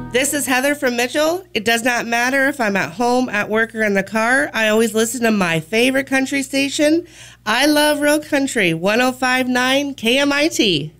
This is Heather from Mitchell. It does not matter if I'm at home, at work, or in the car. I always listen to my favorite country station. I love Real Country, 105.9 KMIT.